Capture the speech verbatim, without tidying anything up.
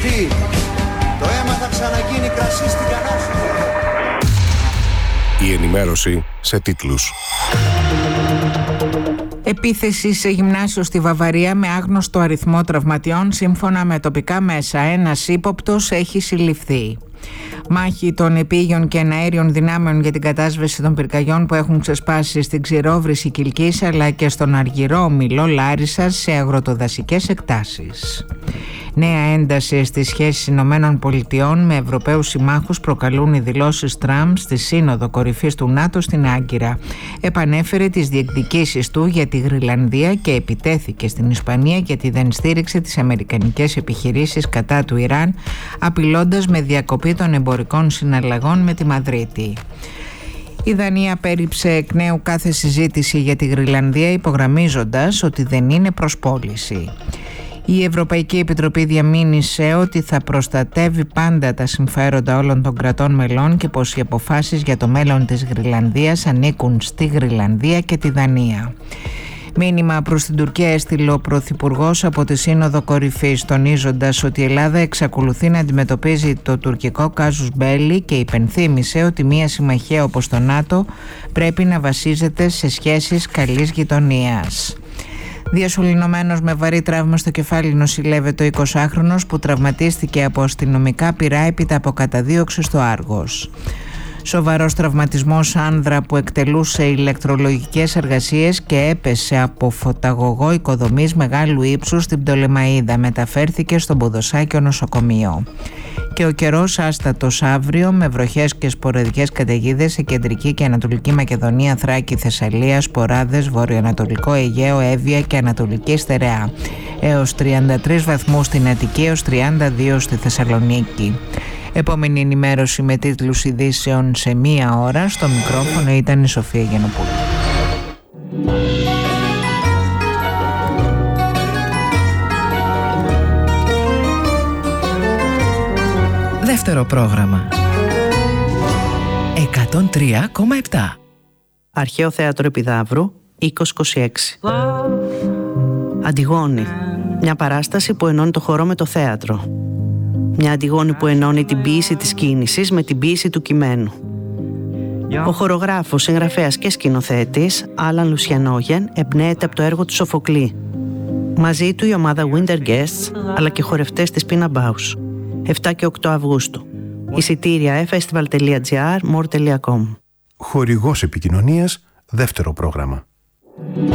κρυφή. Το αίμα θα ξαναγίνει κρασί στην κανάση. Η ενημέρωση σε τίτλους. Επίθεση σε γυμνάσιο στη Βαβαρία με άγνωστο αριθμό τραυματιών. Σύμφωνα με τοπικά μέσα, ένας ύποπτος έχει συλληφθεί. Μάχη των επίγειων και εναέριων δυνάμεων για την κατάσβεση των πυρκαγιών που έχουν ξεσπάσει στην Ξηρόβρηση Κιλκής αλλά και στον Αργυρόμυλο Λάρισσας σε αγροτοδασικές εκτάσεις. Νέα ένταση στις σχέσεις Ηνωμένων Πολιτειών με Ευρωπαίους συμμάχους προκαλούν οι δηλώσεις Τραμπ στη Σύνοδο Κορυφής του ΝΑΤΟ στην Άγκυρα. Επανέφερε τις διεκδικήσεις του για τη Γροιλανδία και επιτέθηκε στην Ισπανία γιατί δεν στήριξε τις αμερικανικές επιχειρήσεις κατά του Ιράν, απειλώντας με διακοπή των εμπορικών συναλλαγών με τη Μαδρίτη. Η Δανία πέριψε εκ νέου κάθε συζήτηση για τη Γροιλανδία, υπογραμμίζοντας ότι δεν είναι προς πώληση. Η Ευρωπαϊκή Επιτροπή διαμήνυσε ότι θα προστατεύει πάντα τα συμφέροντα όλων των κρατών μελών και πως οι αποφάσεις για το μέλλον της Γροιλανδίας ανήκουν στη Γροιλανδία και τη Δανία. Μήνυμα προς την Τουρκία έστειλε ο Πρωθυπουργός από τη Σύνοδο Κορυφής, τονίζοντας ότι η Ελλάδα εξακολουθεί να αντιμετωπίζει το τουρκικό κάζους μπέλι και υπενθύμησε ότι μια συμμαχία όπως το ΝΑΤΟ πρέπει να βασίζεται σε σχέσεις καλής γειτονίας. Διασωληνωμένος με βαρύ τραύμα στο κεφάλι νοσηλεύεται ο εικοσάχρονος που τραυματίστηκε από αστυνομικά πυρά έπειτα από καταδίωξη στο Άργος. Σοβαρός τραυματισμός άνδρα που εκτελούσε ηλεκτρολογικές εργασίες και έπεσε από φωταγωγό οικοδομής μεγάλου ύψους στην Πτολεμαΐδα. Μεταφέρθηκε στο Ποδοσάκιο νοσοκομείο. Και ο καιρός άστατος αύριο με βροχές και σποραδικές καταιγίδες σε κεντρική και ανατολική Μακεδονία, Θράκη, Θεσσαλία, Σποράδες, βορειοανατολικό Αιγαίο, Εύβοια και Ανατολική Στερεά. Έως τριάντα τρεις βαθμούς στην Αττική, έως τριάντα δύο στη Θεσσαλονίκη. Επόμενη ενημέρωση με τίτλους ειδήσεων σε μία ώρα. Στο μικρόφωνο ήταν η Σοφία Γενοπούλου. Δεύτερο πρόγραμμα. εκατόν τρία κόμμα επτά. Αρχαίο Θέατρο Επιδαύρου, είκοσι είκοσι έξι. Αντιγόνη. Μια παράσταση που ενώνει το χορό με το θέατρο. Μια Αντιγόνη που ενώνει την ποίηση της κίνησης με την ποίηση του κειμένου. Ο χορογράφος, συγγραφέας και σκηνοθέτης Άλαν Λουσιανόγεν εμπνέεται από το έργο του Σοφοκλή. Μαζί του η ομάδα Winter Guests αλλά και χορευτές της Pina Bausch. επτά και οκτώ Αυγούστου. Εισιτήρια festival τελεία gr, more τελεία com. Χορηγός επικοινωνίας, δεύτερο πρόγραμμα.